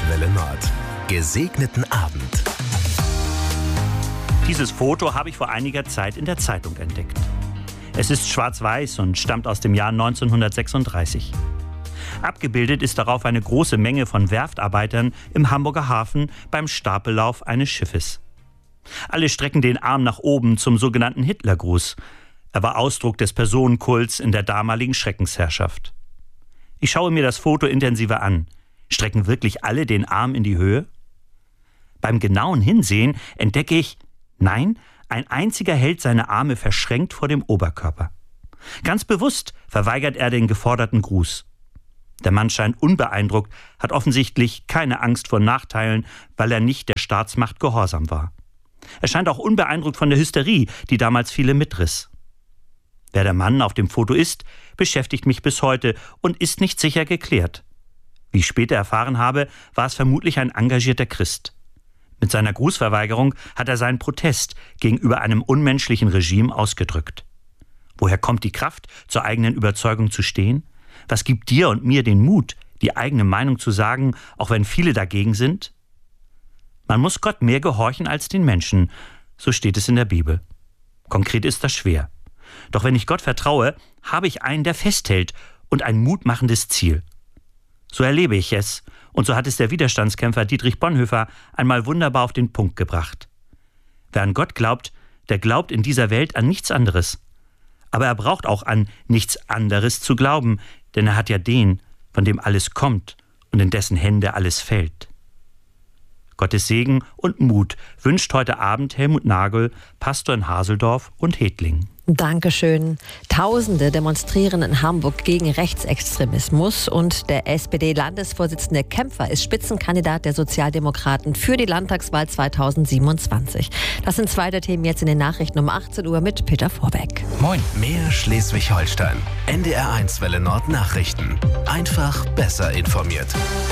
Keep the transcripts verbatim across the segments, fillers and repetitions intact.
Welle Nord. Gesegneten Abend. Dieses Foto habe ich vor einiger Zeit in der Zeitung entdeckt. Es ist schwarz-weiß und stammt aus dem Jahr neunzehnhundertsechsunddreißig. Abgebildet ist darauf eine große Menge von Werftarbeitern im Hamburger Hafen beim Stapellauf eines Schiffes. Alle strecken den Arm nach oben zum sogenannten Hitlergruß. Er war Ausdruck des Personenkults in der damaligen Schreckensherrschaft. Ich schaue mir das Foto intensiver an. Strecken wirklich alle den Arm in die Höhe? Beim genauen Hinsehen entdecke ich, nein, ein einziger hält seine Arme verschränkt vor dem Oberkörper. Ganz bewusst verweigert er den geforderten Gruß. Der Mann scheint unbeeindruckt, hat offensichtlich keine Angst vor Nachteilen, weil er nicht der Staatsmacht gehorsam war. Er scheint auch unbeeindruckt von der Hysterie, die damals viele mitriss. Wer der Mann auf dem Foto ist, beschäftigt mich bis heute und ist nicht sicher geklärt. Wie ich später erfahren habe, war es vermutlich ein engagierter Christ. Mit seiner Grußverweigerung hat er seinen Protest gegenüber einem unmenschlichen Regime ausgedrückt. Woher kommt die Kraft, zur eigenen Überzeugung zu stehen? Was gibt dir und mir den Mut, die eigene Meinung zu sagen, auch wenn viele dagegen sind? Man muss Gott mehr gehorchen als den Menschen, so steht es in der Bibel. Konkret ist das schwer. Doch wenn ich Gott vertraue, habe ich einen, der festhält und ein mutmachendes Ziel. So erlebe ich es, und so hat es der Widerstandskämpfer Dietrich Bonhoeffer einmal wunderbar auf den Punkt gebracht. Wer an Gott glaubt, der glaubt in dieser Welt an nichts anderes. Aber er braucht auch an nichts anderes zu glauben, denn er hat ja den, von dem alles kommt und in dessen Hände alles fällt. Gottes Segen und Mut wünscht heute Abend Helmut Nagel, Pastor in Haseldorf und Hedlingen. Dankeschön. Tausende demonstrieren in Hamburg gegen Rechtsextremismus und der S P D-Landesvorsitzende Kempfer ist Spitzenkandidat der Sozialdemokraten für die Landtagswahl zweitausendsiebenundzwanzig. Das sind zwei der Themen jetzt in den Nachrichten um achtzehn Uhr mit Peter Vorbeck. Moin. Mehr Schleswig-Holstein. N D R eins Welle Nord Nachrichten. Einfach besser informiert.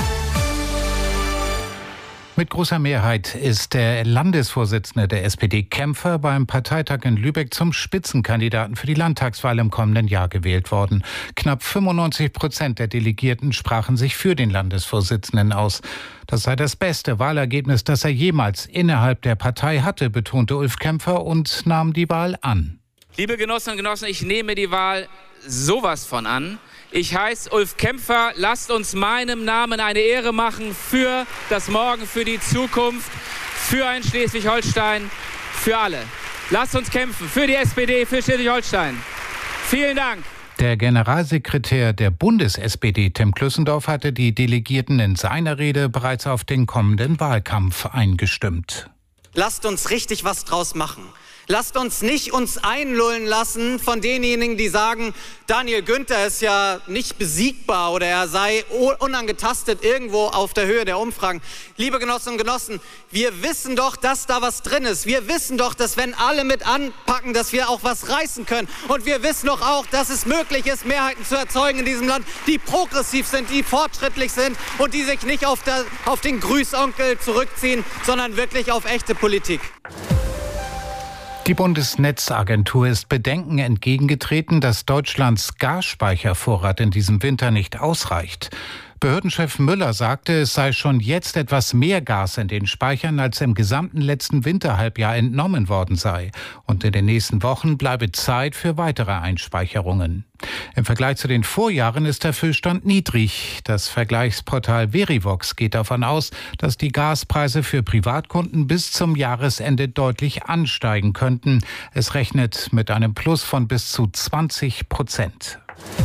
Mit großer Mehrheit ist der Landesvorsitzende der S P D Kempfer beim Parteitag in Lübeck zum Spitzenkandidaten für die Landtagswahl im kommenden Jahr gewählt worden. Knapp fünfundneunzig Prozent der Delegierten sprachen sich für den Landesvorsitzenden aus. Das sei das beste Wahlergebnis, das er jemals innerhalb der Partei hatte, betonte Ulf Kempfer und nahm die Wahl an. Liebe Genossinnen und Genossen, ich nehme die Wahl sowas von an. Ich heiße Ulf Kempfer, lasst uns meinem Namen eine Ehre machen für das Morgen, für die Zukunft, für ein Schleswig-Holstein, für alle. Lasst uns kämpfen, für die S P D, für Schleswig-Holstein. Vielen Dank. Der Generalsekretär der Bundes-S P D, Tim Klüssendorf, hatte die Delegierten in seiner Rede bereits auf den kommenden Wahlkampf eingestimmt. Lasst uns richtig was draus machen. Lasst uns nicht uns einlullen lassen von denjenigen, die sagen, Daniel Günther ist ja nicht besiegbar oder er sei unangetastet irgendwo auf der Höhe der Umfragen. Liebe Genossinnen und Genossen, wir wissen doch, dass da was drin ist. Wir wissen doch, dass wenn alle mit anpacken, dass wir auch was reißen können. Und wir wissen doch auch, dass es möglich ist, Mehrheiten zu erzeugen in diesem Land, die progressiv sind, die fortschrittlich sind und die sich nicht auf, der, auf den Grüßonkel zurückziehen, sondern wirklich auf echte Politik. Die Bundesnetzagentur ist Bedenken entgegengetreten, dass Deutschlands Gasspeichervorrat in diesem Winter nicht ausreicht. Behördenchef Müller sagte, es sei schon jetzt etwas mehr Gas in den Speichern, als im gesamten letzten Winterhalbjahr entnommen worden sei. Und in den nächsten Wochen bleibe Zeit für weitere Einspeicherungen. Im Vergleich zu den Vorjahren ist der Füllstand niedrig. Das Vergleichsportal Verivox geht davon aus, dass die Gaspreise für Privatkunden bis zum Jahresende deutlich ansteigen könnten. Es rechnet mit einem Plus von bis zu zwanzig Prozent.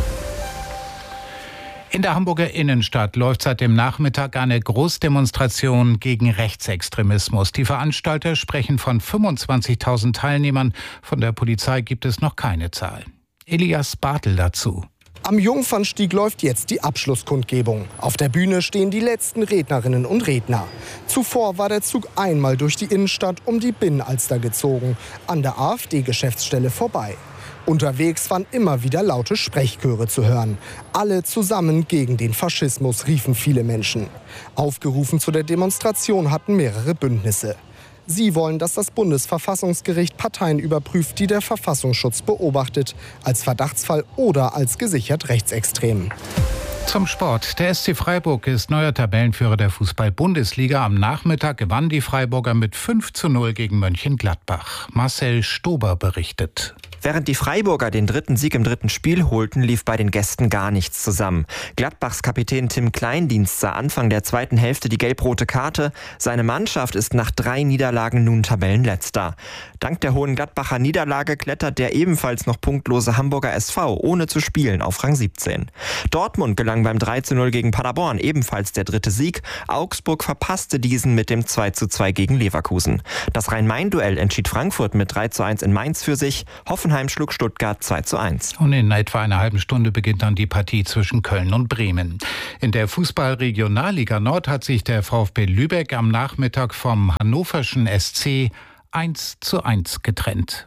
In der Hamburger Innenstadt läuft seit dem Nachmittag eine Großdemonstration gegen Rechtsextremismus. Die Veranstalter sprechen von fünfundzwanzigtausend Teilnehmern. Von der Polizei gibt es noch keine Zahl. Elias Bartel dazu. Am Jungfernstieg läuft jetzt die Abschlusskundgebung. Auf der Bühne stehen die letzten Rednerinnen und Redner. Zuvor war der Zug einmal durch die Innenstadt um die Binnenalster gezogen, an der AfD-Geschäftsstelle vorbei. Unterwegs waren immer wieder laute Sprechchöre zu hören. Alle zusammen gegen den Faschismus, riefen viele Menschen. Aufgerufen zu der Demonstration hatten mehrere Bündnisse. Sie wollen, dass das Bundesverfassungsgericht Parteien überprüft, die der Verfassungsschutz beobachtet, als Verdachtsfall oder als gesichert rechtsextrem. Zum Sport. Der S C Freiburg ist neuer Tabellenführer der Fußball-Bundesliga. Am Nachmittag gewannen die Freiburger mit fünf zu null gegen Mönchengladbach. Marcel Stober berichtet. Während die Freiburger den dritten Sieg im dritten Spiel holten, lief bei den Gästen gar nichts zusammen. Gladbachs Kapitän Tim Kleindienst sah Anfang der zweiten Hälfte die gelb-rote Karte. Seine Mannschaft ist nach drei Niederlagen nun Tabellenletzter. Dank der hohen Gladbacher Niederlage klettert der ebenfalls noch punktlose Hamburger S V ohne zu spielen auf Rang siebzehn. Dortmund gelang beim drei zu null gegen Paderborn ebenfalls der dritte Sieg. Augsburg verpasste diesen mit dem zwei zu zwei gegen Leverkusen. Das Rhein-Main-Duell entschied Frankfurt mit drei zu eins in Mainz für sich. Hoffenheim schlug Stuttgart zwei zu eins. Und in etwa einer halben Stunde beginnt dann die Partie zwischen Köln und Bremen. In der Fußball-Regionalliga Nord hat sich der VfB Lübeck am Nachmittag vom hannoverschen S C eins zu eins getrennt.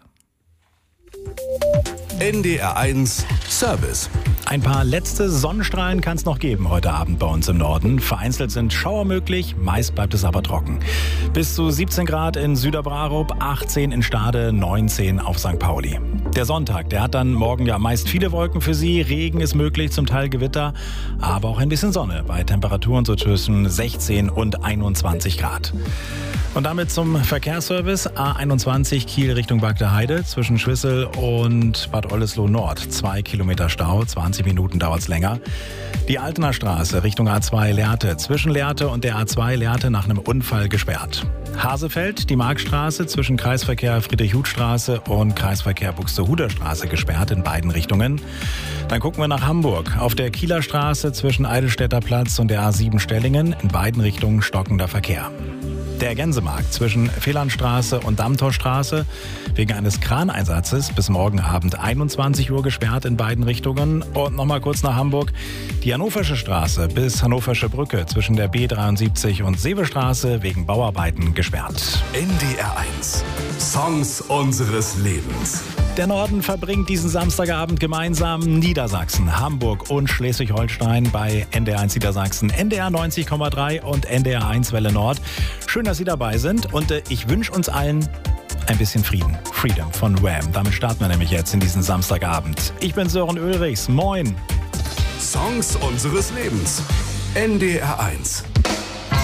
N D R eins Service. Ein paar letzte Sonnenstrahlen kann es noch geben heute Abend bei uns im Norden. Vereinzelt sind Schauer möglich, meist bleibt es aber trocken. Bis zu siebzehn Grad in Süderbrarup, achtzehn in Stade, neunzehn auf Sankt Pauli. Der Sonntag, der hat dann morgen ja meist viele Wolken für Sie. Regen ist möglich, zum Teil Gewitter, aber auch ein bisschen Sonne bei Temperaturen so zwischen sechzehn und einundzwanzig Grad. Und damit zum Verkehrsservice. A einundzwanzig Kiel Richtung Bagdeheide zwischen Schwissel und Bad Oldesloe Nord. Zwei Kilometer Stau, zwanzig Minuten dauert es länger. Die Altener Straße Richtung A zwei Lehrte. Zwischen Lehrte und der A zwei Lehrte nach einem Unfall gesperrt. Hasefeld, die Markstraße zwischen Kreisverkehr Friedrich-Huth-Straße und Kreisverkehr Buxtehuder Straße gesperrt in beiden Richtungen. Dann gucken wir nach Hamburg. Auf der Kieler Straße zwischen Eidelstädter Platz und der A sieben Stellingen in beiden Richtungen stockender Verkehr. Der Gänsemarkt zwischen Felandstraße und Dammtorstraße wegen eines Kraneinsatzes bis morgen Abend einundzwanzig Uhr gesperrt in beiden Richtungen. Und nochmal kurz nach Hamburg. Die Hannoversche Straße bis Hannoversche Brücke zwischen der B dreiundsiebzig und Seebestraße wegen Bauarbeiten gesperrt. N D R eins. Songs unseres Lebens. Der Norden verbringt diesen Samstagabend gemeinsam Niedersachsen, Hamburg und Schleswig-Holstein bei N D R eins Niedersachsen, N D R neunzig Komma drei und N D R eins Welle Nord. Schön, dass Sie dabei sind und äh, ich wünsche uns allen ein bisschen Frieden. Freedom von Wham. Damit starten wir nämlich jetzt in diesen Samstagabend. Ich bin Sören Ulrichs. Moin. Songs unseres Lebens. N D R eins.